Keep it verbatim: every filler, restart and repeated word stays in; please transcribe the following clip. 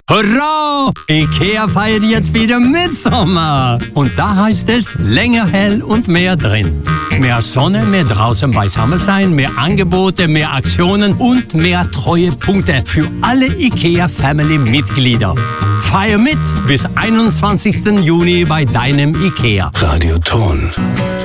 Hurra! IKEA feiert jetzt wieder Mitsommer. Und da heißt es länger hell und mehr drin. Mehr Sonne, mehr draußen beisammen sein, mehr Angebote, mehr Aktionen und mehr Treuepunkte für alle IKEA-Family-Mitglieder. Feier mit bis einundzwanzigsten Juni bei deinem IKEA. Radio Ton.